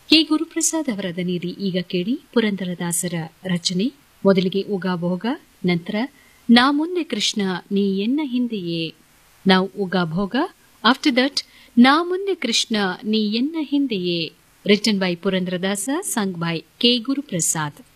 K Guruprasad ಅವರ ದನಿಯಲ್ಲಿ ಈಗ ಕೇಳಿ ಪುರಂದರದಾಸರ ರಚನೆ. ಮೊದಲಿಗೆ ಉಗಾಭೋಗ, ನಂತರ ನಾ ಮುಂದೆ ಕೃಷ್ಣ ನೀ ಎನ್ನ ಹಿಂದೆಯೇ. ನಾವು ಉಗಾಭೋಗ, ಆಫ್ಟರ್ ದಟ್ ನಾ ಮುಂದೆ ಕೃಷ್ಣ ನೀ ಎನ್ನ ಹಿಂದೆಯೇ. Written by Purandaradasa, sung by K Guruprasad.